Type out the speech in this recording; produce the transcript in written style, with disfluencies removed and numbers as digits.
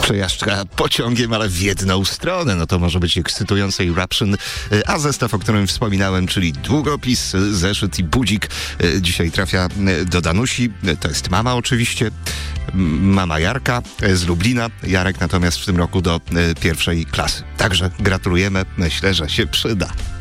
Przejażdżka pociągiem, ale w jedną stronę. No to może być ekscytujące Eruption. A zestaw, o którym wspominałem, czyli długopis, zeszyt i budzik, dzisiaj trafia do Danusi. To jest mama oczywiście. Mama Jarka z Lublina. Jarek natomiast w tym roku do pierwszej klasy. Także gratulujemy. Myślę, że się przyda.